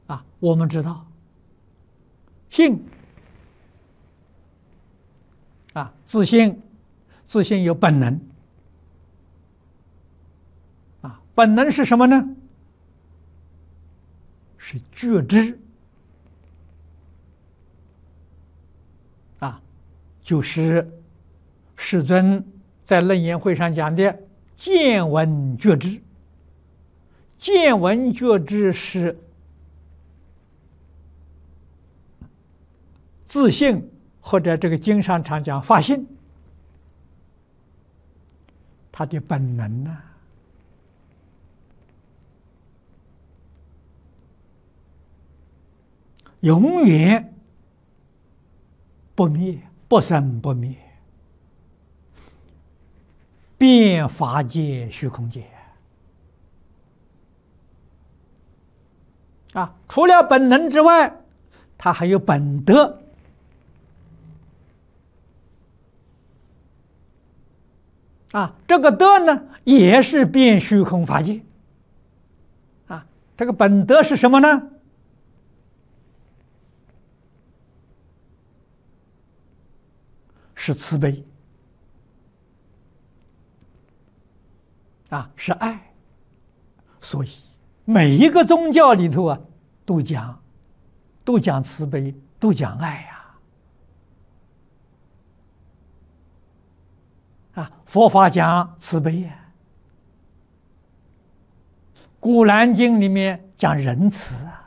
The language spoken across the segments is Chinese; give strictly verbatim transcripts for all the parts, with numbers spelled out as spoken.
啊，我们知道，性啊，自性，自性有本能啊，本能是什么呢？是觉知啊，就是世尊在楞严会上讲的见闻觉知。见闻觉知是自性，或者这个经上常讲法性，它的本能呢、啊，永远不灭，不生不灭，遍法界虚空界啊！除了本能之外，它还有本德啊！这个德呢，也是遍虚空法界啊！这个本德是什么呢？是慈悲啊，是爱。所以每一个宗教里头啊，都讲，都讲慈悲，都讲爱呀。啊，佛法讲慈悲呀，《古兰经》里面讲仁慈啊，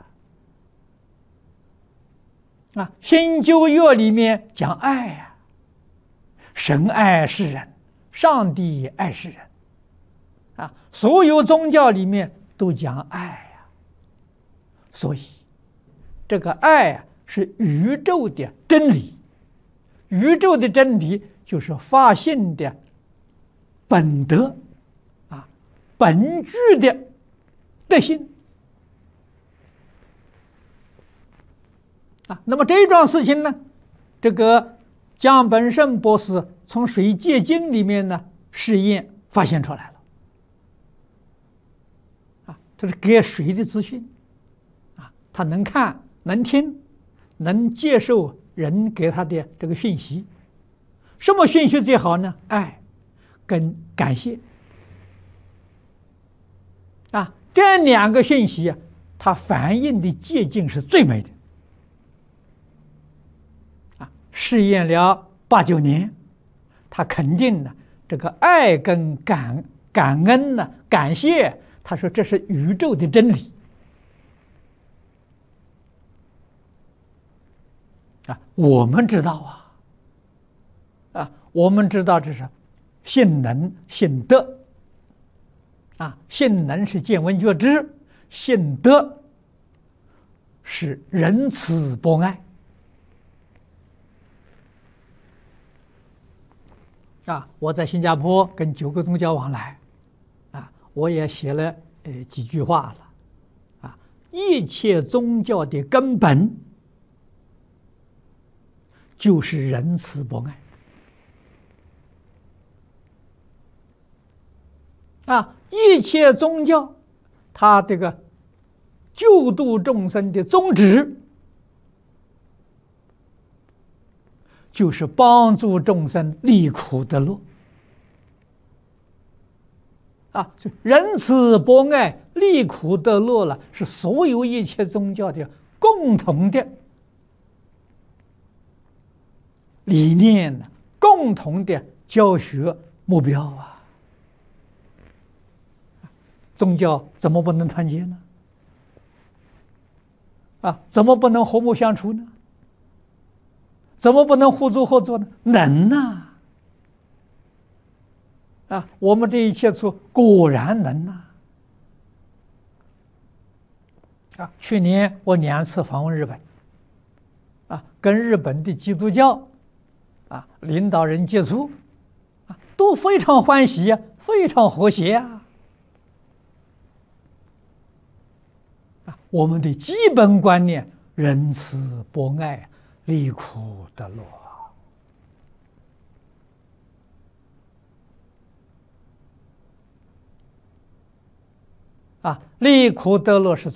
啊，《新旧约》里面讲爱呀。神爱世人，上帝爱世人，啊，所有宗教里面都讲爱呀、啊。所以，这个爱啊是宇宙的真理，宇宙的真理就是法性的本德，啊，本具的德性，啊，那么这一桩事情呢，这个。江本胜博士从水界经里面呢试验发现出来了，啊，这是给水的资讯，啊，他能看、能听、能接受人给他的这个讯息。什么讯息最好呢？爱跟感谢，啊，这两个讯息啊，它反映的界境是最美的。试验了八九年，他肯定呢，这个爱跟感感恩呢，感谢，他说这是宇宙的真理啊。我们知道啊，啊，我们知道这是性能性德啊，性能是见闻觉知，性德是仁慈博爱。啊，我在新加坡跟九个宗教往来，啊，我也写了呃几句话了，啊，一切宗教的根本就是仁慈博爱，啊，一切宗教它这个救度众生的宗旨，就是帮助众生离苦得乐，啊，仁慈博爱、离苦得乐了，是所有一切宗教的共同的理念、共同的教学目标啊！宗教怎么不能团结呢？啊，怎么不能和睦相处呢？怎么不能互助合作呢？能呐！啊，我们这一切处果然能呐！啊，去年我两次访问日本，啊，跟日本的基督教啊领导人接触，啊，都非常欢喜呀，非常和谐啊！啊，我们的基本观念，仁慈博爱。离苦得乐啊！离苦得乐是